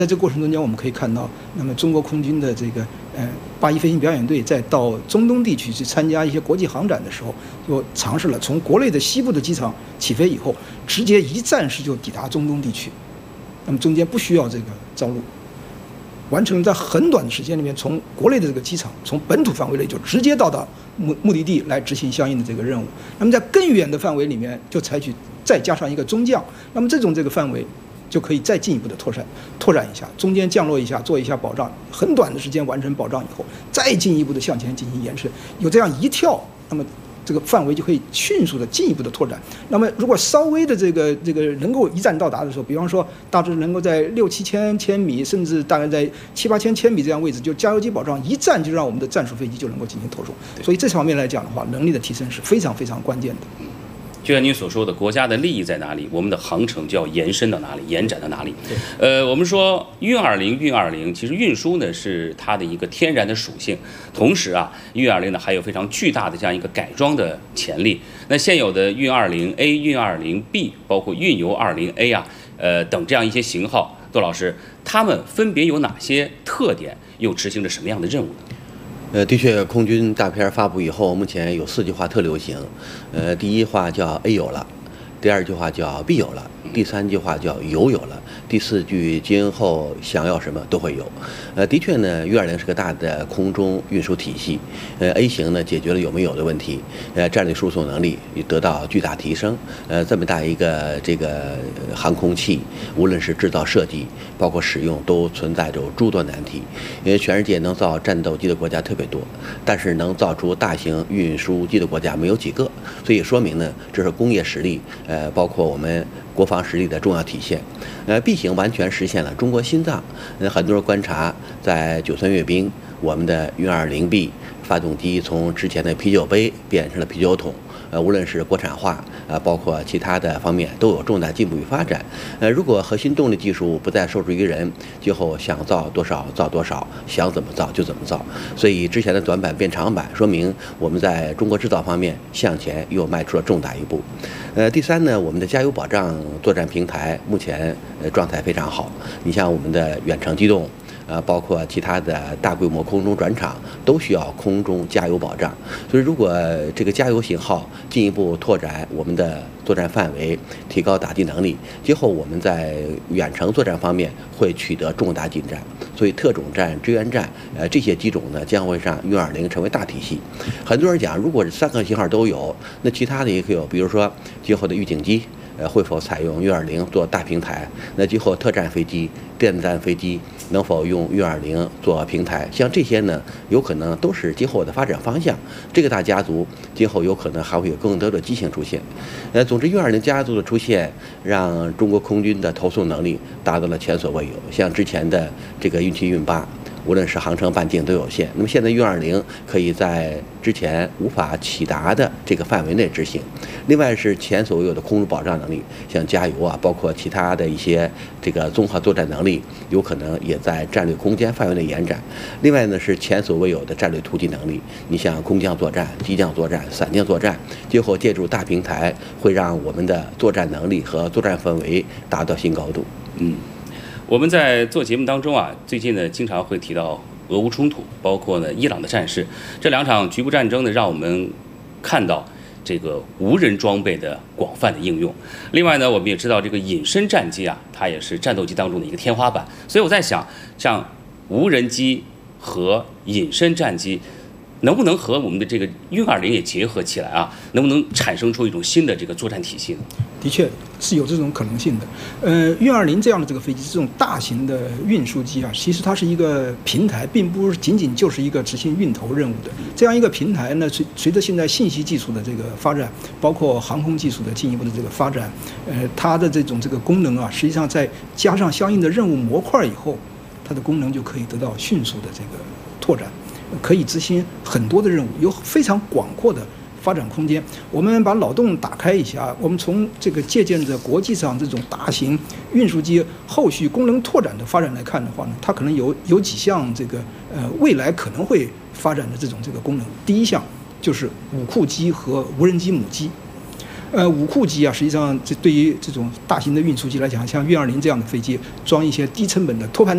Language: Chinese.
在这个过程中间，我们可以看到，那么中国空军的这个8.1飞行表演队在到中东地区去参加一些国际航展的时候，就尝试了从国内的西部的机场起飞以后，直接一站式就抵达中东地区，那么中间不需要这个着陆，完成了在很短的时间里面，从国内的这个机场，从本土范围内就直接到达目的地来执行相应的这个任务。那么在更远的范围里面，就采取再加上一个中降，那么这个范围就可以再进一步的拓展一下，中间降落一下，做一下保障，很短的时间完成保障以后，再进一步的向前进行延伸，有这样一跳，那么这个范围就可以迅速的进一步的拓展。那么如果稍微的这个能够一站到达的时候，比方说大致能够在6、7千米，甚至大概在7、8千米这样位置，就加油机保障一站就让我们的战术飞机就能够进行投送。所以这方面来讲的话，能力的提升是非常非常关键的。 就像您所说的，国家的利益在哪里，我们的航程就要延伸到哪里，延展到哪里。我们说运20，其实运输呢是它的一个天然的属性，同时啊，运20呢还有非常巨大的这样一个改装的潜力。那现有的运20A、运20B，包括运油20A 啊，等这样一些型号，窦老师，它们分别有哪些特点，又执行着什么样的任务呢？ 的确，空军大片发布以后，目前有4句话特流行。第一话叫 A 有了，第2句话叫 B 有了，第3句话叫油有了，第4句今后想要什么都会有。的确呢，运20是个大的空中运输体系。A 型呢解决了有没有的问题，战略输送能力得到巨大提升。这么大一个这个航空器，无论是制造设计，包括使用，都存在着诸多难题。因为全世界能造战斗机的国家特别多，但是能造出大型运输机的国家没有几个，所以说明呢，这是工业实力，包括我们国防实力的重要体现。B 型完全实现了中国心脏。很多人观察，在93阅兵，我们的运20B 发动机从之前的啤酒杯变成了啤酒桶。无论是国产化，包括其他的方面都有重大进步与发展。如果核心动力技术不再受制于人，今后想造多少造多少，想怎么造就怎么造。所以之前的短板变长板，说明我们在中国制造方面向前又迈出了重大一步。第3呢，我们的加油保障作战平台目前状态非常好。你像我们的远程机动。包括其他的大规模空中转场都需要空中加油保障，所以如果这个加油型号进一步拓展我们的作战范围，提高打击能力，今后我们在远程作战方面会取得重大进展。所以特种战、支援战，这些机种呢将会让运20成为大体系。很多人讲，如果是3个型号都有，那其他的也可以有，比如说今后的预警机。会否采用运20做大平台？那今后特战飞机、电子战飞机能否用运20做平台？像这些呢，有可能都是今后的发展方向。这个大家族今后有可能还会有更多的机型出现。总之，运20家族的出现，让中国空军的投送能力达到了前所未有。像之前的这个运7、运8。无论是航程半径都有限，那么现在运20可以在之前无法起达的这个范围内执行。另外是前所未有的空中保障能力，像加油啊，包括其他的一些这个综合作战能力，有可能也在战略空间范围内延展。另外呢是前所未有的战略突击能力，你像空降作战、机降作战、伞降作战，今后借助大平台，会让我们的作战能力和作战氛围达到新高度。 我们在做节目当中啊，最近呢经常会提到俄乌冲突，包括呢伊朗的战事，这2场局部战争呢，让我们看到这个无人装备的广泛的应用。另外呢，我们也知道这个隐身战机啊，它也是战斗机当中的一个天花板。所以我在想，像无人机和隐身战机，能不能和我们的这个运20也结合起来啊？能不能产生出一种新的这个作战体系呢？ 的确是有这种可能性的。运20这样的这个飞机，这种大型的运输机啊，其实它是一个平台，并不仅仅就是一个执行运头任务的。这样一个平台呢，随着现在信息技术的这个发展，包括航空技术的进一步的这个发展，它的这个功能啊，实际上在加上相应的任务模块以后，它的功能就可以得到迅速的这个拓展。可以执行很多的任务，有非常广阔的发展空间。我们把脑洞打开一下，我们从这个借鉴着国际上这种大型运输机后续功能拓展的发展来看的话呢，它可能有几项这个未来可能会发展的这个功能。第一项就是五库机和无人机母机。五库机啊，实际上这对于这种大型的运输机来讲，像运20这样的飞机，装一些低成本的托盘。